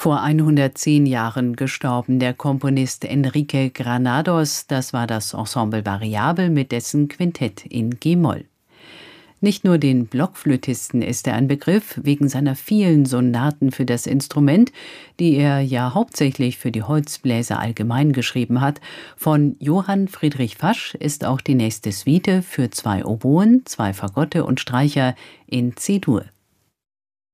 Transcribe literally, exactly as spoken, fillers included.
Vor hundertzehn Jahren gestorben der Komponist Enrique Granados. Das war das Ensemble Variabel mit dessen Quintett in G-Moll. Nicht nur den Blockflötisten ist er ein Begriff, wegen seiner vielen Sonaten für das Instrument, die er ja hauptsächlich für die Holzbläser allgemein geschrieben hat. Von Johann Friedrich Fasch ist auch die nächste Suite für zwei Oboen, zwei Fagotte und Streicher in C-Dur.